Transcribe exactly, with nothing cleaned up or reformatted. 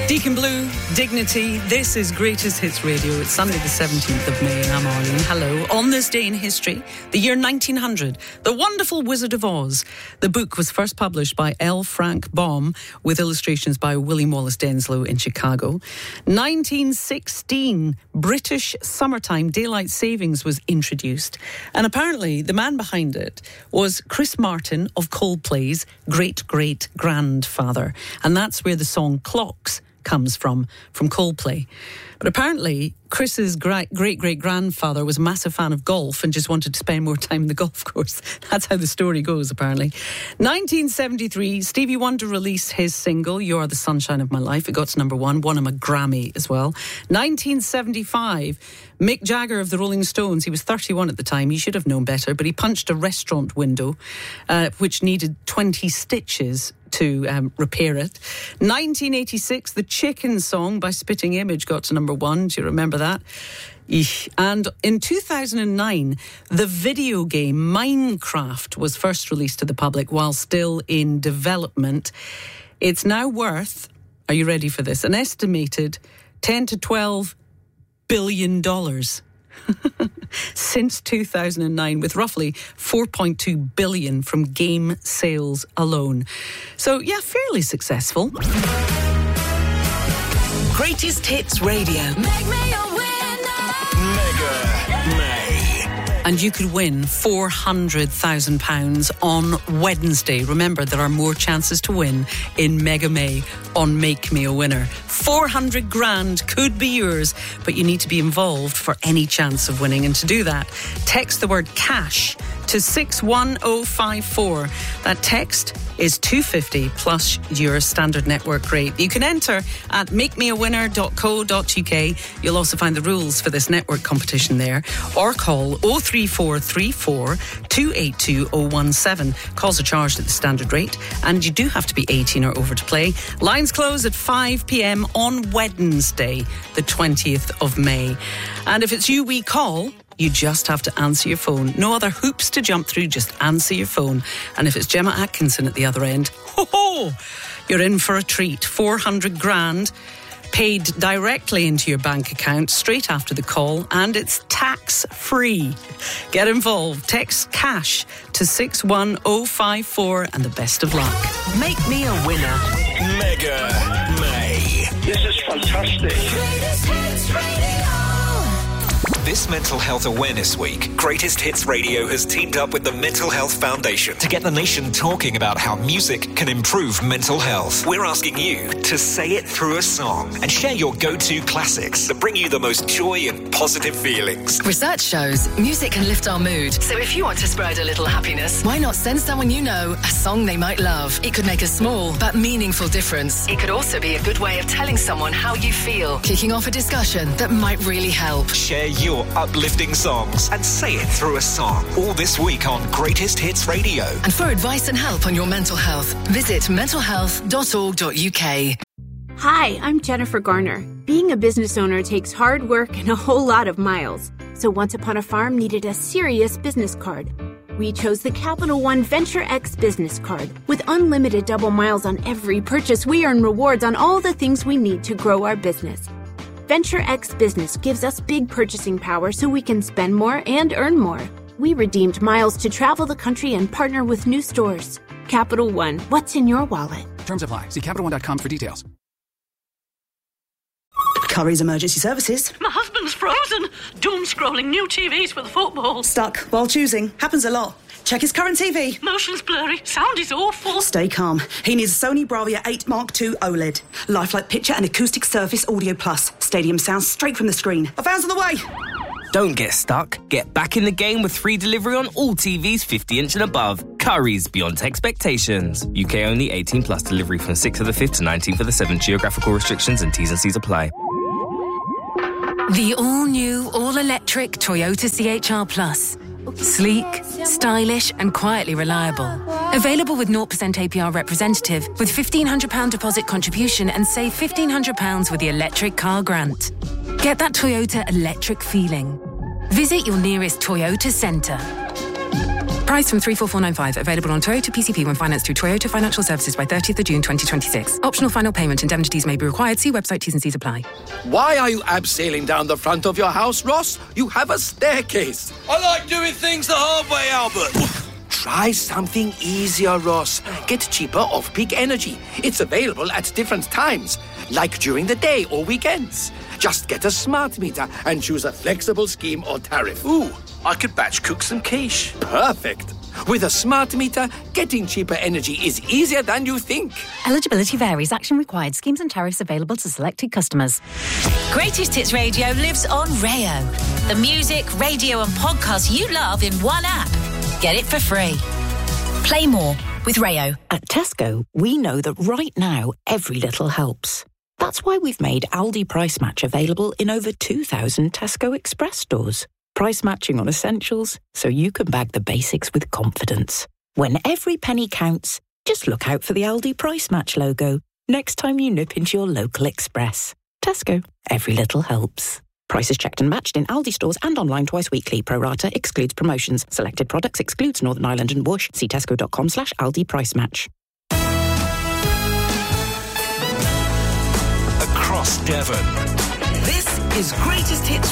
Deacon Blue, Dignity. This is Greatest Hits Radio. It's Sunday the seventeenth of May and I'm Arlene. Hello. On this day in history, the year nineteen hundred, The Wonderful Wizard of Oz. The book was first published by L. Frank Baum with illustrations by William Wallace Denslow in Chicago. nineteen sixteen, British summertime daylight savings was introduced. And apparently the man behind it was Chris Martin of Coldplay's great-great-grandfather. And that's where the song Clocks comes from, from Coldplay. But apparently, Chris's great-great-grandfather was a massive fan of golf and just wanted to spend more time in the golf course. That's how the story goes, apparently. nineteen seventy-three, Stevie Wonder released his single, You Are the Sunshine of My Life. It got to number one, won him a Grammy as well. nineteen seventy-five, Mick Jagger of the Rolling Stones, he was thirty-one at the time, he should have known better, but he punched a restaurant window, uh, which needed twenty stitches to um, repair it. nineteen eighty-six, The Chicken Song by Spitting Image got to number one. Do you remember that? Eesh. And in two thousand nine, the video game Minecraft was first released to the public while still in development. It's now worth, are you ready for this, an estimated ten to twelve billion dollars. Since two thousand nine, with roughly four point two billion from game sales alone. So, yeah, fairly successful. Greatest Hits Radio. Make me a winner. Mega May. And you could win four hundred thousand pounds on Wednesday. Remember, there are more chances to win in Mega May on Make Me a Winner. four hundred grand could be yours, but you need to be involved for any chance of winning. And to do that, text the word cash to six one oh five four. That text is two hundred fifty plus your standard network rate. You can enter at make me a winner dot co dot uk. You'll also find the rules for this network competition there, or call oh three four three four two eight two oh one seven. Calls are charged at the standard rate, and you do have to be eighteen or over to play. Lines close at five p.m. on Wednesday, the twentieth of May. And if it's you we call, you just have to answer your phone. No other hoops to jump through, just answer your phone. And if it's Gemma Atkinson at the other end, ho ho, you're in for a treat. four hundred grand paid directly into your bank account straight after the call, and it's tax-free. Get involved. Text cash to six one oh five four, and the best of luck. Make me a winner. Mega May. This is fantastic. Greatest Hits Radio. This Mental Health Awareness Week, Greatest Hits Radio has teamed up with the Mental Health Foundation to get the nation talking about how music can improve mental health. We're asking you to say it through a song and share your go-to classics that bring you the most joy and positive feelings. Research shows music can lift our mood. So if you want to spread a little happiness, why not send someone you know a song they might love? It could make a small but meaningful difference. It could also be a good way of telling someone how you feel, kicking off a discussion that might really help. Share your uplifting songs and say it through a song. All this week on Greatest Hits Radio. And for advice and help on your mental health, visit mental health dot org dot uk. Hi, I'm Jennifer Garner. Being a business owner takes hard work and a whole lot of miles. So Once Upon a Farm needed a serious business card. We chose the Capital One Venture X business card. With unlimited double miles on every purchase, we earn rewards on all the things we need to grow our business. Venture X Business gives us big purchasing power so we can spend more and earn more. We redeemed miles to travel the country and partner with new stores. Capital One, what's in your wallet? Terms apply. See Capital One dot com for details. Curry's Emergency Services. My husband's frozen. Doom-scrolling new T Vs for the football. Stuck while choosing. Happens a lot. Check his current T V. Motion's blurry. Sound is awful. Stay calm. He needs a Sony Bravia eight Mark two OLED. Lifelike picture and acoustic surface audio plus. Stadium sound straight from the screen. A van's on the way. Don't get stuck. Get back in the game with free delivery on all T Vs fifty inch and above. Curry's beyond expectations. U K only, eighteen plus. Delivery from sixth of the fifth to nineteenth of the seventh. Geographical restrictions and T's and C's apply. The all-new, all-electric Toyota C H R Plus. Sleek, stylish and quietly reliable. Available with zero percent A P R representative with fifteen hundred pounds deposit contribution and save fifteen hundred pounds with the electric car grant. Get that Toyota electric feeling. Visit your nearest Toyota centre. Price from three four four nine five. Available on Toyota P C P when financed through Toyota Financial Services by thirtieth of June twenty twenty-six. Optional final payment. Indemnities may be required. See website. T's and C's apply. Why are you abseiling down the front of your house, Ross? You have a staircase. I like doing things the hard way, Albert. Try something easier, Ross. Get cheaper off-peak energy. It's available at different times, like during the day or weekends. Just get a smart meter and choose a flexible scheme or tariff. Ooh, I could batch cook some quiche. Perfect. With a smart meter, getting cheaper energy is easier than you think. Eligibility varies. Action required. Schemes and tariffs available to selected customers. Greatest Hits Radio lives on Rayo. The music, radio and podcasts you love in one app. Get it for free. Play more with Rayo. At Tesco, we know that right now, every little helps. That's why we've made Aldi Price Match available in over two thousand Tesco Express stores. Price matching on essentials, so you can bag the basics with confidence. When every penny counts, just look out for the Aldi Price Match logo next time you nip into your local Express. Tesco, every little helps. Prices checked and matched in Aldi stores and online twice weekly. Pro rata excludes promotions. Selected products excludes Northern Ireland and Whoosh. See tesco.com slash Aldi Price Match. Across Devon. This is Greatest Hits